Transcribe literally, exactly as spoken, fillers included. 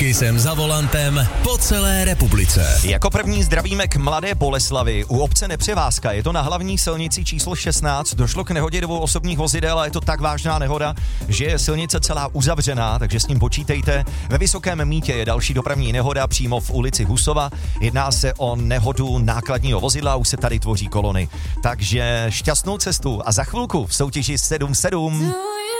Kisem za volantem po celé republice. Jako první zdravíme k Mladé Boleslavi. U obce Nepřevážka, je to na hlavní silnici číslo šestnáct, došlo k nehodě dvou osobních vozidel a je to tak vážná nehoda, že je silnice celá uzavřená, takže s ním počítejte. Ve Vysokém Mýtě je další dopravní nehoda přímo v ulici Husova. Jedná se o nehodu nákladního vozidla, už se tady tvoří kolony. Takže šťastnou cestu a za chvilku v soutěži sedm sedm.